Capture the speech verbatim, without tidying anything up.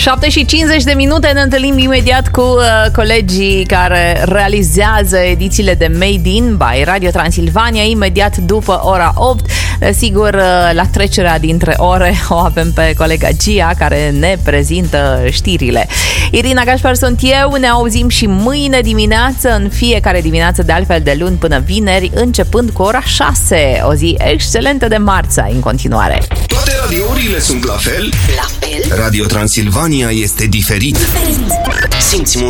șapte și cincizeci de minute, ne întâlnim imediat cu uh, colegii care realizează edițiile de Made in by Radio Transilvania, imediat după ora opt. Sigur, uh, la trecerea dintre ore o avem pe colega Gia, care ne prezintă știrile. Irina Gașpar sunt eu, ne auzim și mâine dimineață, în fiecare dimineață, de altfel de luni până vineri, începând cu ora șase. O zi excelentă de marți în continuare. Toate radiourile sunt la fel? La fel? Radio Transilvania este diferit. Diferit. Simți